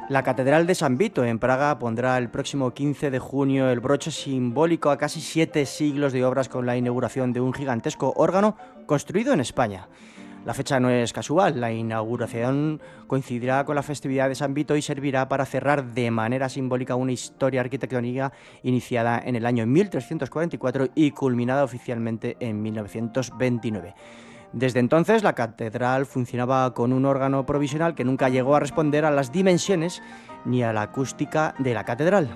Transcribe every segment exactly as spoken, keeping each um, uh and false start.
La Catedral de San Vito en Praga pondrá el próximo quince de junio el broche simbólico a casi siete siglos de obras con la inauguración de un gigantesco órgano construido en España. La fecha no es casual, la inauguración coincidirá con la festividad de San Vito y servirá para cerrar de manera simbólica una historia arquitectónica iniciada en el año mil trescientos cuarenta y cuatro y culminada oficialmente en mil novecientos veintinueve. Desde entonces, la catedral funcionaba con un órgano provisional que nunca llegó a responder a las dimensiones ni a la acústica de la catedral.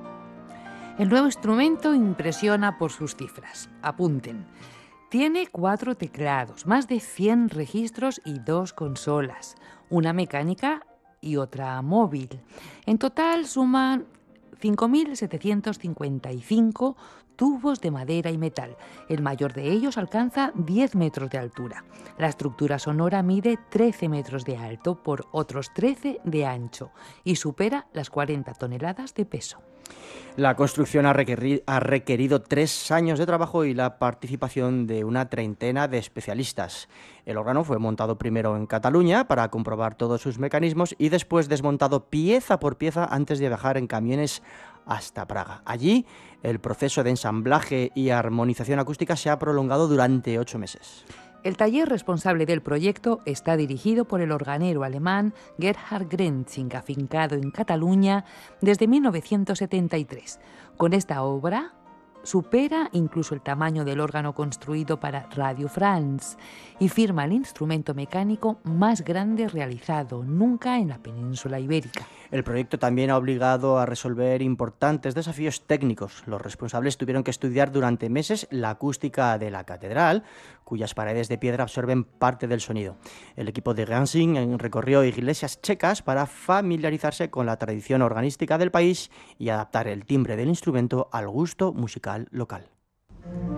El nuevo instrumento impresiona por sus cifras. Apunten. Tiene cuatro teclados, más de cien registros y dos consolas, una mecánica y otra móvil. En total suman cinco mil setecientos cincuenta y cinco tubos de madera y metal. El mayor de ellos alcanza diez metros de altura. La estructura sonora mide trece metros de alto por otros trece de ancho y supera las cuarenta toneladas de peso. La construcción ha requerido, ha requerido tres años de trabajo y la participación de una treintena de especialistas. El órgano fue montado primero en Cataluña para comprobar todos sus mecanismos y después desmontado pieza por pieza antes de viajar en camiones hasta Praga. Allí, el proceso de ensamblaje y armonización acústica se ha prolongado durante ocho meses. El taller responsable del proyecto está dirigido por el organero alemán Gerhard Grenzing, afincado en Cataluña desde mil novecientos setenta y tres. Con esta obra supera incluso el tamaño del órgano construido para Radio France y firma el instrumento mecánico más grande realizado nunca en la península ibérica. El proyecto también ha obligado a resolver importantes desafíos técnicos. Los responsables tuvieron que estudiar durante meses la acústica de la catedral, cuyas paredes de piedra absorben parte del sonido. El equipo de Grenzing recorrió iglesias checas para familiarizarse con la tradición organística del país y adaptar el timbre del instrumento al gusto musical local.